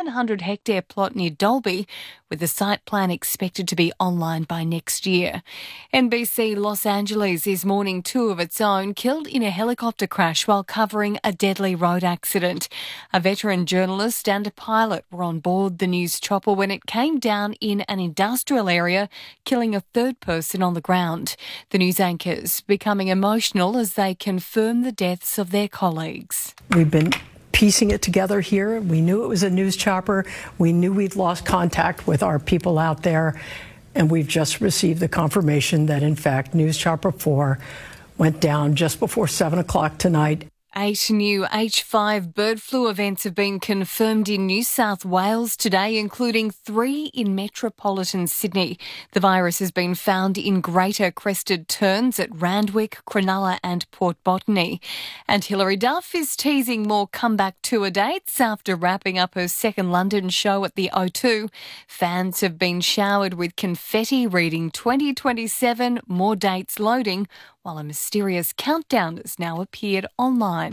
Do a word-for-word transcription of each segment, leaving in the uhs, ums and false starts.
seven hundred hectare plot near Dalby, with the site plan expected to be online by next year. N B C Los Angeles is mourning two of its own killed in a helicopter crash while covering a deadly road accident. A veteran journalist and a pilot were on board the news chopper when it came down in an industrial area, killing a third person on the ground. The news anchors becoming emotional as they confirm the deaths of their colleagues. We've been piecing it together here. We knew it was a news chopper. We knew we'd lost contact with our people out there. And we've just received the confirmation that, in fact, News Chopper four went down just before seven o'clock tonight. Eight new H five bird flu events have been confirmed in New South Wales today, including three in metropolitan Sydney. The virus has been found in greater crested terns at Randwick, Cronulla and Port Botany. And Hilary Duff is teasing more comeback tour dates after wrapping up her second London show at the O two. Fans have been showered with confetti reading twenty twenty-seven, more dates loading, while a mysterious countdown has now appeared online.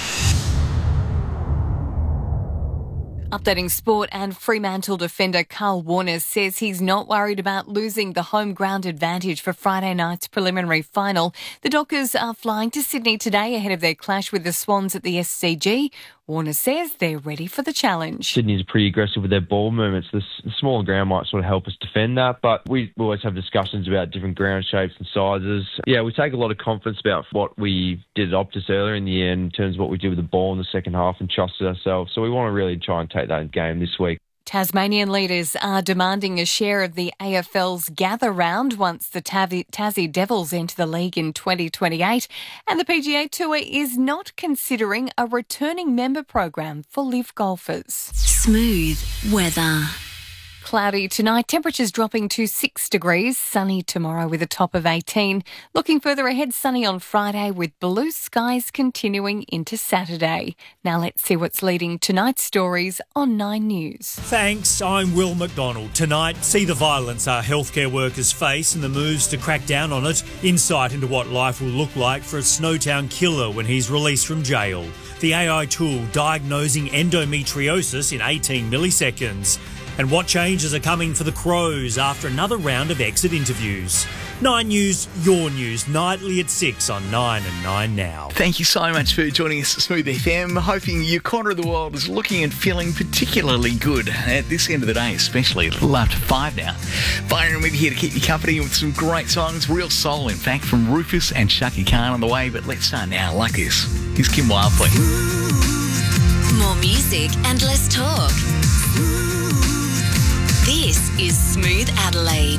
Updating sport, and Fremantle defender Carl Warner says he's not worried about losing the home ground advantage for Friday night's preliminary final. The Dockers are flying to Sydney today ahead of their clash with the Swans at the S C G. Warner says they're ready for the challenge. Sydney's pretty aggressive with their ball movements. The smaller ground might sort of help us defend that, but we always have discussions about different ground shapes and sizes. Yeah, we take a lot of confidence about what we did at Optus earlier in the year in terms of what we did with the ball in the second half and trusted ourselves. So we want to really try and take that game this week. Tasmanian leaders are demanding a share of the A F L's Gather Round once the Tassie Devils enter the league in twenty twenty-eight. And the P G A Tour is not considering a returning member program for live golfers. Smooth weather. Cloudy tonight, temperatures dropping to six degrees, sunny tomorrow with a top of eighteen. Looking further ahead, sunny on Friday with blue skies continuing into Saturday. Now let's see what's leading tonight's stories on Nine News. Thanks, I'm Will McDonald. Tonight, see the violence our healthcare workers face and the moves to crack down on it. Insight into what life will look like for a Snowtown killer when he's released from jail. The A I tool diagnosing endometriosis in eighteen milliseconds. And what changes are coming for the Crows after another round of exit interviews. Nine News, your news, nightly at six on Nine and Nine Now. Thank you so much for joining us at Smooth F M. Hoping your corner of the world is looking and feeling particularly good at this end of the day, especially a little after five now. Byron with you here to keep you company with some great songs, real soul, in fact, from Rufus and Shaki Khan on the way. But let's start now like this. Here's Kim Wilde, please. More music and less talk. This is Smooth Adelaide.